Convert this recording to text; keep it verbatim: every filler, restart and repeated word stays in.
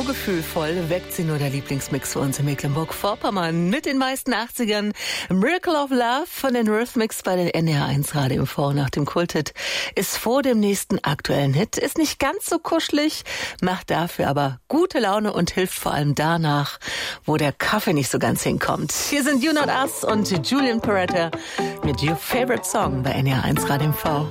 So gefühlvoll weckt sie nur der Lieblingsmix für uns in Mecklenburg-Vorpommern mit den meisten achtzigern. Miracle of Love von den Rhythmics bei den N D R eins Radio im Vor- nach dem Kulthit ist vor dem nächsten aktuellen Hit. Ist nicht ganz so kuschelig, macht dafür aber gute Laune und hilft vor allem danach, wo der Kaffee nicht so ganz hinkommt. Hier sind You Not Us und Julian Peretta mit Your Favorite Song bei N D R eins Radio im Vor.